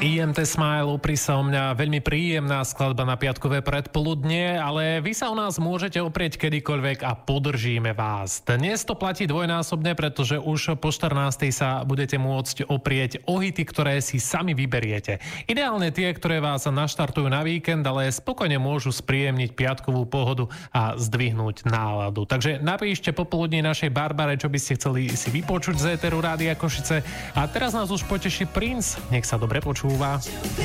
IMT Smile upri sa o mňa, veľmi príjemná skladba na piatkové predpoludnie, ale vy sa o nás môžete oprieť kedykoľvek a podržíme vás. Dnes to platí dvojnásobne, pretože už po 14. sa budete môcť oprieť o hity, ktoré si sami vyberiete. Ideálne tie, ktoré vás naštartujú na víkend, ale spokojne môžu spríjemniť piatkovú pohodu a zdvihnúť náladu. Takže napíšte popoludní našej Barbare, čo by ste chceli si vypočuť z éteru Rádia Košice. A teraz nás už poteší Prince. Nech sa dobre počúva.